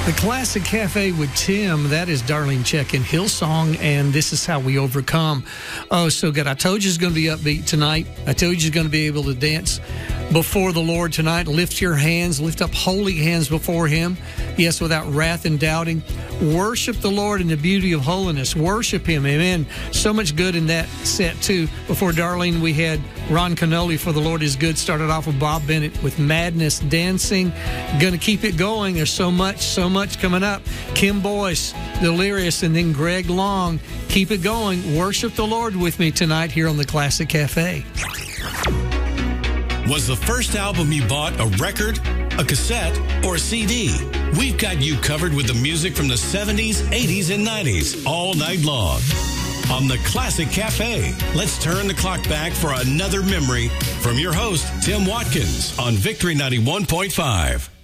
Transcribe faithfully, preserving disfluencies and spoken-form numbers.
The Classic Cafe with Tim, that is Darlene Check and Hillsong, and This Is How We Overcome. Oh, so good. I told you it's going to be upbeat tonight. I told you you're going to be able to dance before the Lord tonight. Lift your hands, lift up holy hands before Him. Yes, without wrath and doubting. Worship the Lord in the beauty of holiness. Worship Him. Amen. So much good in that set, too. Before Darlene, we had Ron Canoli for The Lord Is Good. Started off with Bob Bennett with Madness Dancing. Going to keep it going. There's so much, so much coming up. Kim Boyce, Delirious, and then Greg Long. Keep it going. Worship the Lord with me tonight here on the Classic Cafe. Was the first album you bought a record, a cassette, or a C D? We've got you covered with the music from the seventies, eighties, and nineties all night long. On the Classic Cafe, let's turn the clock back for another memory from your host, Tim Watkins, on Victory ninety-one point five.